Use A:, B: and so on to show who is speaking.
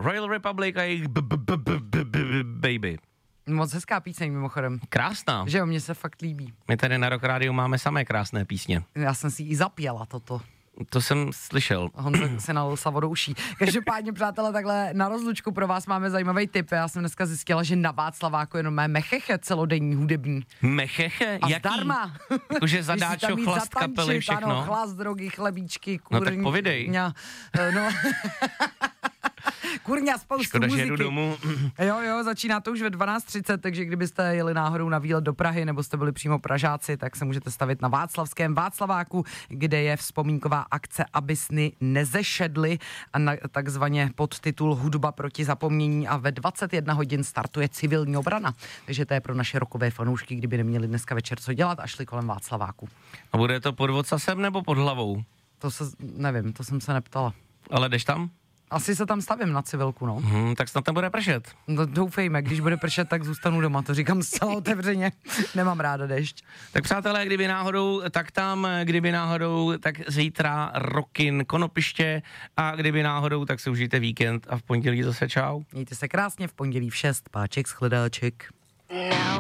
A: Royal Republic a jejich Baby.
B: Moc hezká píseň mimochodem.
A: Krásná.
B: Že jo, mně se fakt líbí.
A: My tady na Rock Rádiu máme samé krásné písně.
B: Já jsem si ji zapěla toto.
A: To jsem slyšel.
B: Honza se nalousal do uší. Každopádně, přátelé, takhle na rozlučku pro vás máme zajímavý tip. Já jsem dneska zjistila, že na Václaváku jenom mé mecheche celodenní hudební.
A: Mecheche?
B: A
A: jaký?
B: Zdarma.
A: Jakože zadáčo, chlast, kapely, všechno.
B: Ano, chlast, drogy, chlebíčky,
A: No
B: kurní.
A: tak povidej.
B: No. Kurňa, spoustu
A: Škoda,
B: muziky.
A: že jedu domů.
B: Jo, začíná to už ve 12:30, takže kdybyste jeli náhodou na výlet do Prahy, nebo jste byli přímo Pražáci, tak se můžete stavit na Václavském Václaváku, kde je vzpomínková akce Aby sny nezešedly a takzvaně podtitul Hudba proti zapomnění a ve 21 hodin startuje civilní obrana. Takže to je pro naše rockové fanoušky, kdyby neměli dneska večer co dělat a šli kolem Václaváku.
A: A bude to pod vocasem nebo pod hlavou?
B: Nevím, to jsem se neptala.
A: Ale jdeš tam?
B: Asi se tam stavím na civilku, no.
A: Tak snad tam bude pršet.
B: No, doufejme, když bude pršet, tak zůstanu doma, to říkám zcela otevřeně. Nemám ráda déšť.
A: Tak přátelé, kdyby náhodou, tak tam, kdyby náhodou, tak zítra Rockin Konopiště a kdyby náhodou, tak si užijte víkend a v pondělí zase čau.
B: Mějte se krásně, v pondělí v 6, páček, shledáček.
C: Now